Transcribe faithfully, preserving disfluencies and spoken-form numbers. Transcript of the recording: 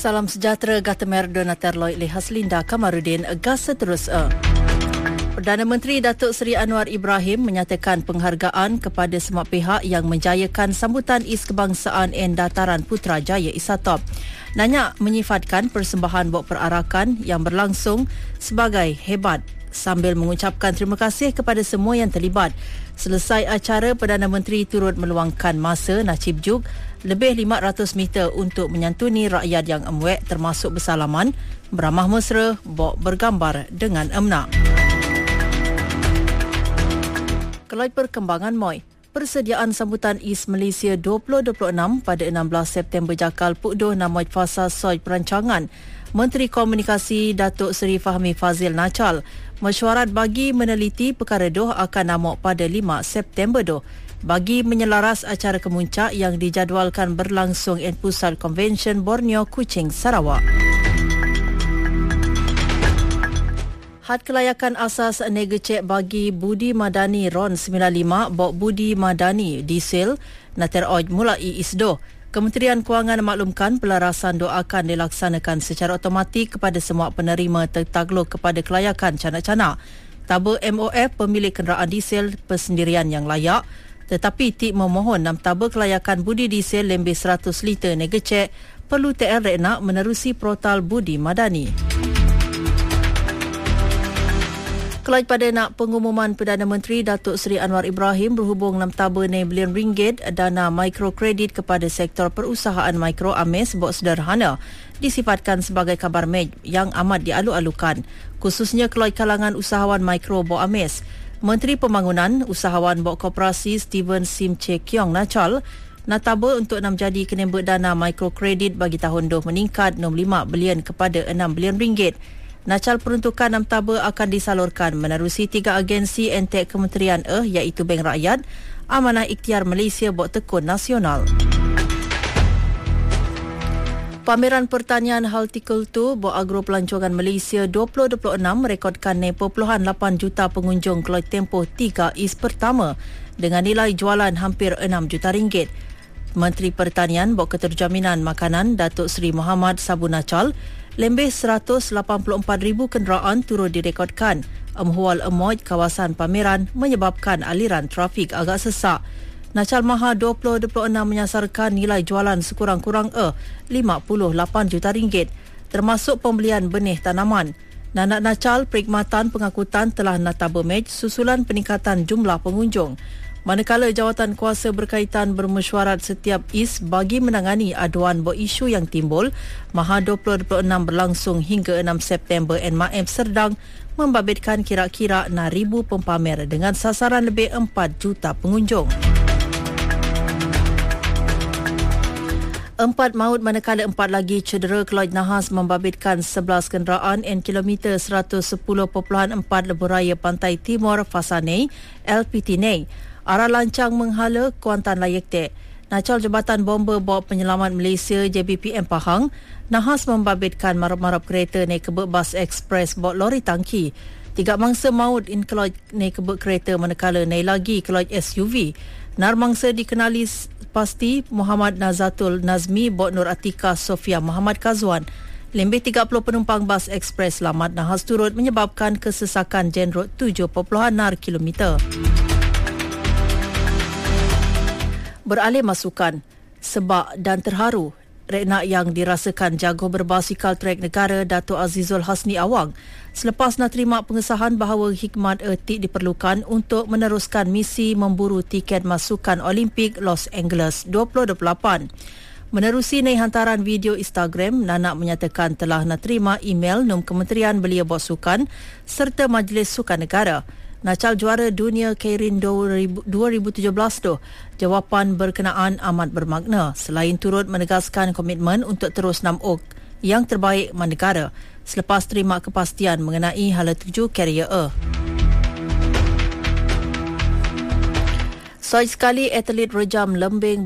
Salam sejahtera Gatamer Donater Lloyd Lehaslinda Kamarudin Gas seterus e. Perdana Menteri Datuk Seri Anwar Ibrahim menyatakan penghargaan kepada semua pihak yang menjayakan sambutan Is Kebangsaan N Dataran Putrajaya ISATOP. Nanya menyifatkan persembahan bok perarakan yang berlangsung sebagai hebat sambil mengucapkan terima kasih kepada semua yang terlibat. Selesai acara, Perdana Menteri turut meluangkan masa Najib Juk lebih lima ratus meter untuk menyantuni rakyat yang emwek termasuk bersalaman, beramah mesra, bok bergambar dengan emnak. Kelai perkembangan M O I, persediaan sambutan Is Malaysia dua ribu dua puluh enam pada enam belas September jakal pukdoh namoy fasa soi perancangan. Menteri Komunikasi Datuk Seri Fahmi Fazil Nachal, mesyuarat bagi meneliti perkara doh akan namok pada lima September doh bagi menyelaras acara kemuncak yang dijadualkan berlangsung di Pusat Konvensyen Borneo, Kuching, Sarawak. Had kelayakan asas negecek bagi Budi Madani R O N sembilan lima bok Budi Madani diesel nater oj mulai isdo. Kementerian Kewangan maklumkan pelarasan doa akan dilaksanakan secara automatik kepada semua penerima tertakluk kepada kelayakan canak-canak. Taba M O F pemilik kenderaan diesel persendirian yang layak, tetapi tik memohon nam taba kelayakan Budi diesel lebih seratus liter negecek perlu T L reknak menerusi portal Budi Madani. Kelaj pada nak pengumuman Perdana Menteri Datuk Seri Anwar Ibrahim berhubung enam taba enam bilion ringgit dana mikrokredit kepada sektor perusahaan mikro A M E S bok sederhana disifatkan sebagai kabar mej yang amat dialu-alukan, khususnya kelaj kalangan usahawan mikro bok A M E S. Menteri Pembangunan Usahawan Bok Koperasi Steven Sim Che Kiong Nachal nataba untuk enam jadi kenembek dana mikrokredit bagi tahun dua meningkat enam puluh lima bilion kepada enam bilion ringgit. Nachal peruntukan enam taba akan disalurkan menerusi tiga agensi entek kementerian eh iaitu Bank Rakyat, Amanah Ikhtiar Malaysia Bok Tekun Nasional. Pameran Pertanian Hortikultur Bok Agro Pelancongan Malaysia dua ribu dua puluh enam merekodkan puluhan lapan juta pengunjung keloj tempoh tiga is pertama dengan nilai jualan hampir enam juta ringgit. Menteri Pertanian Bok Keterjaminan Makanan Datuk Seri Muhammad Sabu Nachal, lebih seratus lapan puluh empat ribu kenderaan turut direkodkan. Emhual emoj kawasan pameran menyebabkan aliran trafik agak sesak. Nachal Maha dua ribu dua puluh enam menyasarkan nilai jualan sekurang-kurang e lima puluh lapan juta ringgit, termasuk pembelian benih tanaman. Nanak Nachal perkhidmatan pengakutan telah nataba mej susulan peningkatan jumlah pengunjung. Manakala jawatan kuasa berkaitan bermesyuarat setiap is bagi menangani aduan bok isu yang timbul, Maha dua ribu dua puluh enam berlangsung hingga enam September N M A M Serdang membabitkan kira-kira enam ribu pempamer dengan sasaran lebih empat juta pengunjung. Empat maut manakala empat lagi cedera keloj nahas membabitkan sebelas kenderaan N kilometer seratus sepuluh perpuluhan empat lebuhraya Pantai Timur Fasanei, L P T N E I. Arah lancang menghala Kuantan Layak Tek. Nachal Jabatan Bomber Bok Penyelamat Malaysia J B P M Pahang, nahas membabitkan marap-marap kereta naik kebek bas ekspres bok lori tangki. Tiga mangsa maut in keloj naik kebek kereta manakala naik lagi keloj S U V. Nar mangsa dikenali pasti Muhammad Nazatul Nazmi bok Nur Atika Sofia Muhammad Kazwan. Lebih tiga puluh penumpang bas ekspres selamat nahas turut menyebabkan kesesakan jenrot tujuh perpuluhan enam kilometer. Beralih masukan, sebab dan terharu reknak yang dirasakan jago berbasikal trek negara Dato' Azizul Hasni Awang selepas nak terima pengesahan bahawa hikmat etik diperlukan untuk meneruskan misi memburu tiket masukan Olimpik Los Angeles dua ribu dua puluh lapan. Menerusi naik hantaran video Instagram, Nanak menyatakan telah nak terima email nom Kementerian Belia Bos Sukan serta Majlis Sukan Negara. Nachal juara dunia Keirin dua ribu tujuh belas tu, jawapan berkenaan amat bermakna selain turut menegaskan komitmen untuk terus namuk yang terbaik negara selepas terima kepastian mengenai hala tuju karier E. Soal sekali atlet rejam lembing